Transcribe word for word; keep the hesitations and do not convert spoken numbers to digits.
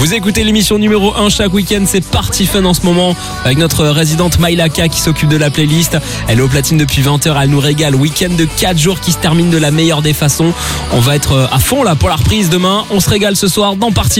Vous écoutez l'émission numéro un chaque week-end, c'est Party Fun en ce moment avec notre résidente Maïlaka qui s'occupe de la playlist. Elle est au platine depuis vingt heures, elle nous régale. Week-end de quatre jours qui se termine de la meilleure des façons. On va être à fond là pour la reprise demain. On se régale ce soir dans Party